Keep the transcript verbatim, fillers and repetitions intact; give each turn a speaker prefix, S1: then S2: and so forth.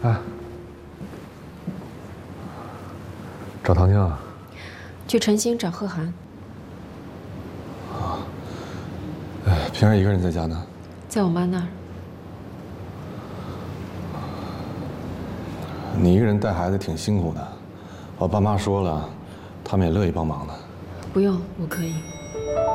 S1: 哎，找唐静啊？
S2: 去晨星找贺涵。
S1: 啊。哎，平儿一个人在家呢？
S2: 在我妈那儿。
S1: 你一个人带孩子挺辛苦的，我爸妈说了，他们也乐意帮忙的。
S2: 不用，我可以。